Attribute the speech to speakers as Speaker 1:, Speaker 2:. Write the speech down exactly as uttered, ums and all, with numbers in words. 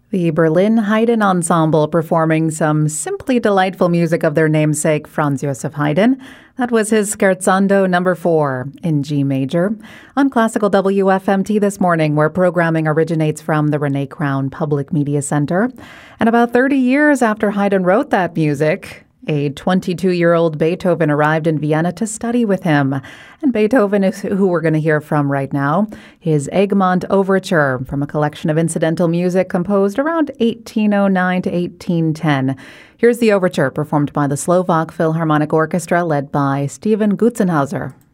Speaker 1: The Berlin Haydn Ensemble performing some simply delightful music of their namesake, Franz Joseph Haydn. That was his Scherzando number four in G major. On Classical W F M T this morning, where programming originates from the Renee Crown Public Media Center. And about thirty years after Haydn wrote that music, a twenty-two-year-old Beethoven arrived in Vienna to study with him. And Beethoven is who we're going to hear from right now. His Egmont Overture from a collection of incidental music composed around eighteen oh nine to eighteen ten. Here's the overture performed by the Slovak Philharmonic Orchestra led by Stephen Gutzenhauser.